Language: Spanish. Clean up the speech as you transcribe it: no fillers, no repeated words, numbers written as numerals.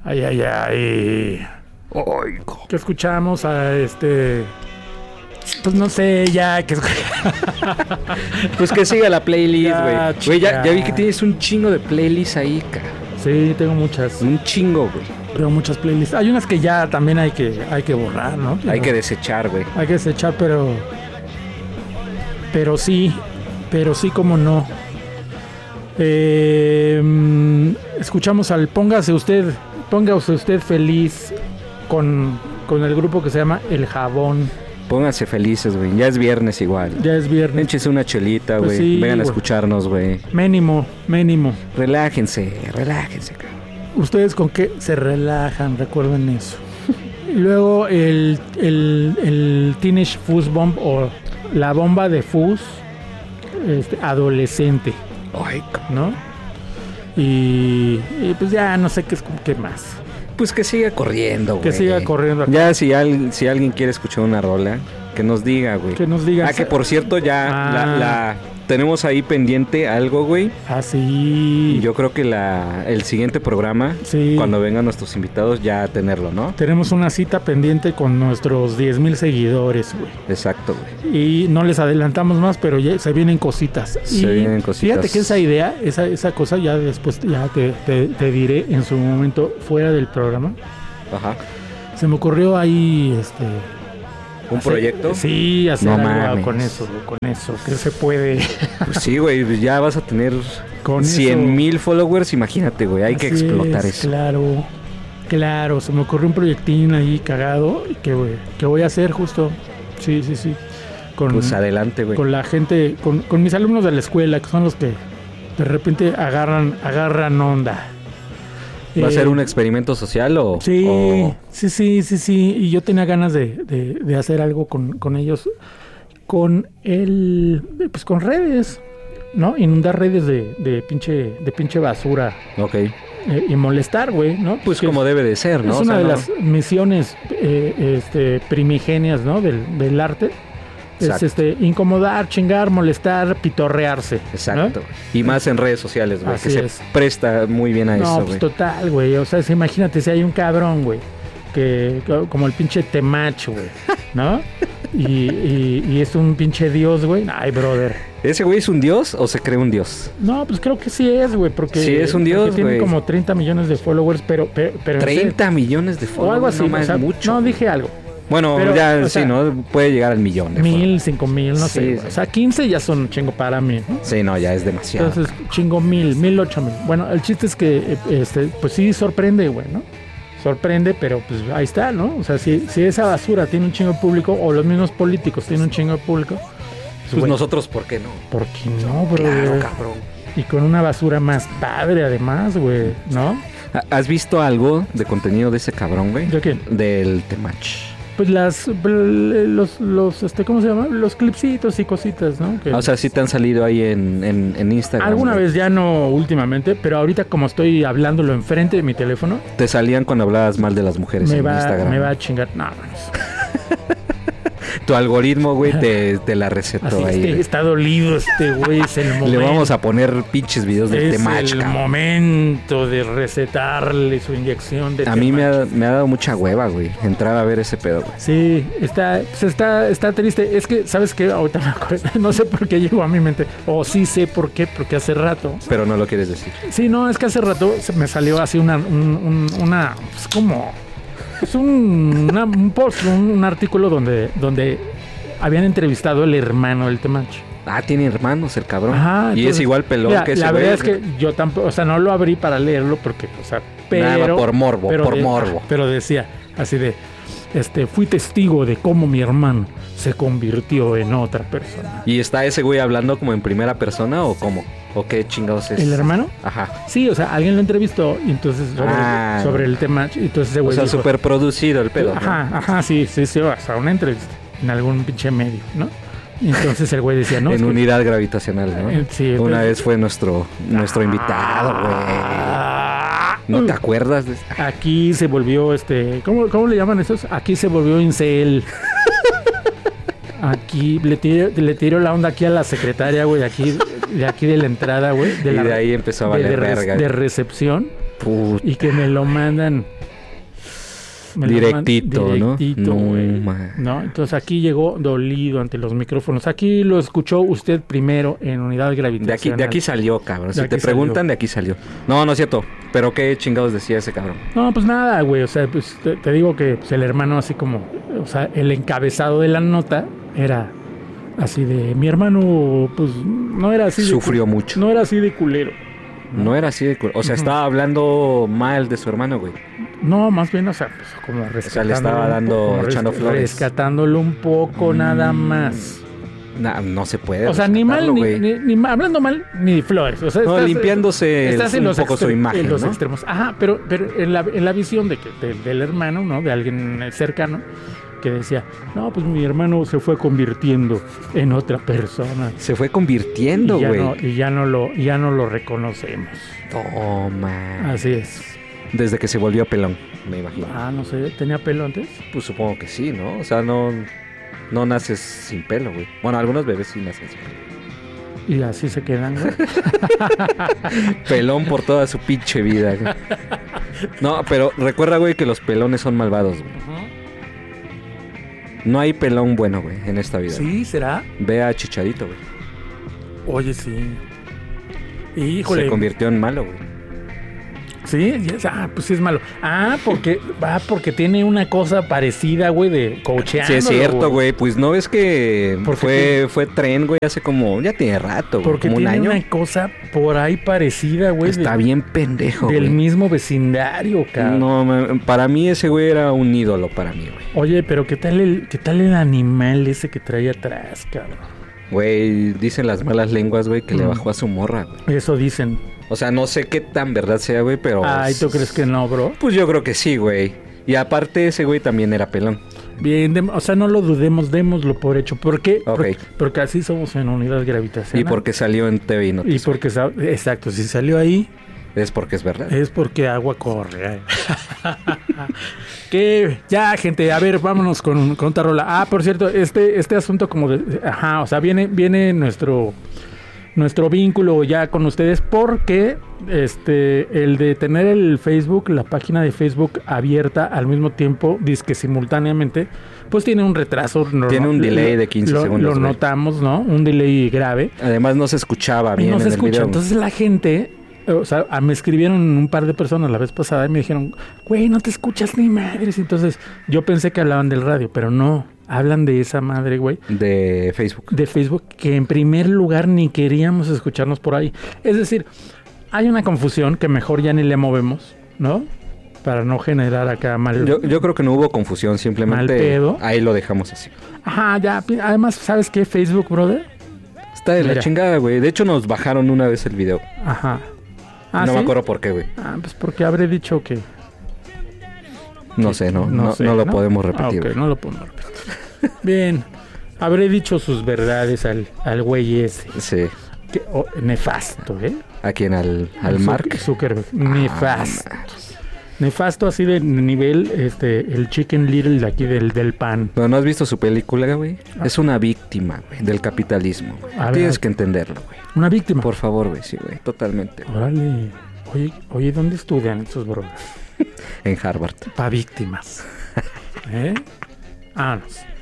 Ay. Ay, ¿Qué escuchamos? Pues no sé, ya que... pues que siga la playlist, güey. Güey, ya vi que chica. tienes un chingo de playlists ahí, cara. Sí, tengo muchas. Un chingo, güey. Tengo muchas playlists. Hay unas que ya también hay que borrar, ¿no? Hay que desechar, güey. Hay que desechar, pero sí, como no. Escuchamos al Póngase usted feliz con el grupo que se llama El Jabón. Pónganse felices, güey. Ya es viernes igual. Ya es viernes. Échense una chelita, güey. Pues sí, vengan a güey. escucharnos, güey. Mínimo. Relájense, cara. ¿Ustedes con qué se relajan? Recuerden eso. Y luego el Teenage Fuzz Bomb o la bomba de fuzz adolescente, Ay, ¿no? Y pues ya no sé qué más. pues que siga corriendo, güey. Que siga corriendo. Ya si alguien quiere escuchar una rola, que nos diga, güey. Que nos diga. Que por cierto ya la tenemos ahí pendiente algo, güey. Ah, sí. Yo creo que el siguiente programa, Sí. cuando vengan nuestros invitados, ya tenerlo, ¿no? Tenemos una cita pendiente con nuestros 10,000 seguidores, güey. Exacto, güey. Y no les adelantamos más, pero ya se vienen cositas. Se vienen cositas. Fíjate que esa idea, esa cosa, ya después ya te diré en su momento fuera del programa. Ajá. Se me ocurrió ahí, ¿Un proyecto? Sí, hacer No algo mames. con eso, que se puede. Pues sí, güey, ya vas a tener Con 100,000 followers, imagínate, güey, hay que Así explotar es, eso. Claro, se me ocurrió un proyectín ahí cagado que voy a hacer justo. Sí. Pues adelante, güey. Con la gente, con mis alumnos de la escuela, que son los que de repente agarran onda. ¿Va a ser un experimento social o...? Sí, o- sí. Y yo tenía ganas de hacer algo con ellos, con redes, ¿no? Inundar redes de pinche basura Ok. y molestar, güey, ¿no? Pues Que como debe de ser, ¿no? es O una sea, de no- las misiones primigenias, ¿no? Del arte. Exacto. Es incomodar, chingar, molestar, pitorrearse. ¿no? Exacto. Y más en redes sociales, güey, que Así se es. presta muy bien a No, eso, pues güey. total, güey. O sea, imagínate si hay un cabrón, güey, que como el pinche Temacho, güey, ¿no? Y es un pinche dios, güey. Ay, brother. ¿Ese güey es un dios o se cree un dios? No, pues creo que sí es, güey, porque Sí es un porque dios, tiene güey. como 30 millones de followers, pero 30 millones de o followers, algo así, no más o sea, mucho. no güey. dije algo. Bueno, pero, ya o sí, sea, ¿no? Puede llegar al millón. de 1,000, 5,000, no Sí, sé. Güey. sí. O sea, 15 ya son un chingo para mí, ¿no? Sí, no, ya es demasiado. Entonces, chingo 1,000, 8,000. Bueno, el chiste es que, pues sí sorprende, güey, ¿no? Sorprende, pero pues ahí está, ¿no? O sea, si esa basura tiene un chingo de público, o los mismos políticos tienen un chingo de público, pues güey, nosotros, ¿por qué no? ¿por qué no, bro? Claro, cabrón. Y con una basura más padre, además, güey, ¿no? ¿Has visto algo de contenido de ese cabrón, güey? ¿De quién? Del Temach. Pues los ¿cómo se llama? Los clipsitos y cositas, ¿no? Que O sea, sí te han salido ahí en Instagram. alguna güey. vez ya no últimamente, pero ahorita como estoy hablándolo enfrente de mi teléfono, Te salían cuando hablabas mal de las mujeres en Instagram. me va a chingar. No, mames. Tu algoritmo, güey, te la recetó Así ahí. güey. está dolido güey, es el momento. Le vamos a poner pinches videos del es Temach, el cabrón. momento de recetarle su inyección de A mí Temach. me ha dado mucha hueva, güey, entrar a ver ese pedo, güey. Sí, está triste. Es que, ¿sabes qué? Ahorita me acuerdo, no sé por qué llegó a mi mente. O sí sé por qué, porque hace rato. Pero no lo quieres decir. Sí, no, es que hace rato me salió así una pues como... Es un post, un artículo donde habían entrevistado al hermano del Temach. Ah, tiene hermanos el cabrón. Ajá, y entonces, es igual pelón mira, que ese la güey. verdad es que yo tampoco, o sea, no lo abrí para leerlo porque, o sea, Nada, pero por morbo, por morbo. Pero decía así de, fui testigo de cómo mi hermano se convirtió en otra persona. ¿Y está ese güey hablando como en primera persona o cómo? ¿O qué chingados es? ¿El hermano? Ajá. Sí, o sea, alguien lo entrevistó y entonces sobre el tema, y entonces ese O güey sea, dijo, súper producido el pedo, ¿no? ajá, sí, o sea, una entrevista en algún pinche medio, ¿no? Y entonces el güey decía, ¿no? En Es que- unidad gravitacional, ¿no? Sí, Una entonces- vez fue nuestro invitado, güey. ¿No te acuerdas de Aquí se volvió ¿cómo le llaman esos? Aquí se volvió incel. Aquí le tiro la onda aquí a la secretaria, güey, de aquí de la entrada, güey, Y de ahí empezó a valer verga. de recepción. Puta. Y que me lo mandan... Directito, ¿no? güey. Man. ¿No? Entonces aquí llegó dolido ante los micrófonos. Aquí lo escuchó usted primero en Unidad Gravitacional. De aquí salió, cabrón. De Si te aquí preguntan, salió. de aquí salió. No, no es cierto. Pero qué chingados decía ese cabrón. No, pues nada, güey. O sea, pues te digo que pues, el hermano así como... O sea, el encabezado de la nota era así de... Mi hermano, pues, no era así de... Sufrió mucho. No era así de culero. No era así de... O sea, estaba hablando mal de su hermano, güey. No, más bien, o sea, pues como rescatándolo. O sea, le estaba dando, echando flores. Rescatándolo un poco, nada más. No se puede. O sea, ni mal, güey. ni hablando mal, ni flores. O sea, No, limpiándose estás en un los poco su imagen, en los ¿no? extremos. Ajá, pero en la visión del hermano, ¿no? De alguien cercano, que decía, no, pues mi hermano se fue convirtiendo en otra persona. Se fue convirtiendo, güey. Y ya no lo reconocemos. Toma. Así es. Desde que se volvió pelón, me imagino. Ah, no sé, ¿tenía pelo antes? Pues supongo que sí, ¿no? O sea, no naces sin pelo, güey. Bueno, algunos bebés sí nacen sin pelo. Y así se quedan, güey. Pelón por toda su pinche vida, güey. No, pero recuerda, güey, que los pelones son malvados, güey. No hay pelón bueno, güey, en esta vida. ¿Sí? ¿Será? Ve a Chicharito, güey. Oye, sí. Híjole. Se convirtió en malo, güey. Sí, pues sí es malo. Porque tiene una cosa parecida, güey, de coacheando. Sí, es cierto, güey. Pues no ves que Porque fue tren, güey, hace como... Ya tiene rato, güey. Porque como un tiene año. una cosa por ahí parecida, güey. Está bien pendejo, del güey. mismo vecindario, cabrón. No, para mí ese güey era un ídolo para mí, güey. Oye, pero ¿qué tal el animal ese que trae atrás, cabrón? Güey, dicen las malas lenguas, güey, que le bajó a su morra, güey. Eso dicen. O sea, no sé qué tan verdad sea, güey, pero... Ay, ¿tú crees que no, bro? Pues yo creo que sí, güey. Y aparte ese güey también era pelón. Bien, o sea, no lo dudemos, démoslo por hecho. ¿Por qué? Ok. Porque así somos en Unidad Gravitacional. Y porque salió en TV y Noticias. Y porque, exacto, si salió ahí... Es porque es verdad. Es porque agua corre. Que ya, gente, a ver, vámonos con otra rola. Ah, por cierto, este asunto como de... Ajá, o sea, viene nuestro vínculo ya con ustedes porque el de tener el Facebook, la página de Facebook abierta al mismo tiempo, dizque simultáneamente, pues tiene un retraso. Tiene un delay de 15 segundos. Lo güey. notamos, ¿no? Un delay grave. Además no se escuchaba bien Y no se en el escucha. video. Entonces la gente... O sea, me escribieron un par de personas la vez pasada y me dijeron, güey, no te escuchas ni madres. Entonces yo pensé que hablaban del radio, pero no. Hablan de esa madre, güey. De Facebook. De Facebook, que en primer lugar ni queríamos escucharnos por ahí. Es decir, hay una confusión que mejor ya ni le movemos, ¿no? Para no generar acá mal... Yo creo que no hubo confusión, simplemente mal pedo. Ahí lo dejamos así. Ajá, ya. Además, ¿sabes qué? Facebook, brother. Está de Mira. la chingada, güey. De hecho, nos bajaron una vez el video. Ajá. No ¿sí? me acuerdo por qué, güey. Pues porque habré dicho que... No sé, no lo podemos repetir. Ok, no lo podemos repetir. Bien. Habré dicho sus verdades al güey ese. Sí. Nefasto, ¿eh? ¿A quién? ¿Al Mark? Zuckerberg. Nefasto. Nefasto así de nivel, el Chicken Little de aquí del pan. ¿Pero no has visto su película, güey? Es una víctima, güey, del capitalismo. A ver, Tienes que entenderlo, güey. Una víctima. Por favor, güey, sí, güey, totalmente. Órale. Oye, ¿dónde estudian esos brothers? En Harvard. Pa' víctimas. ¿Eh? Vámonos.